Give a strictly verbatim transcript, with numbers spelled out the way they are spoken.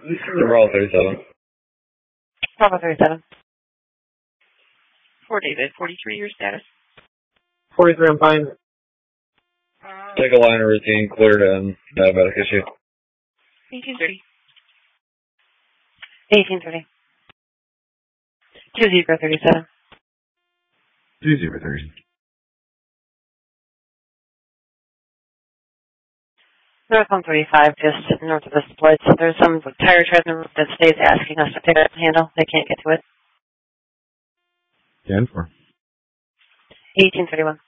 Bravo thirty-seven. Bravo thirty-seven. For David, forty-three, your status? forty-three, I'm fine. Take a line of routine, cleared and diabetic issue. eighteen thirty. eighteen thirty. two zero thirty-seven. two zero thirty. North one thirty-five, just north of the splits. There's some tire tread in the roof that stays asking us to pick up the handle. They can't get to it. ten four. eighteen thirty-one.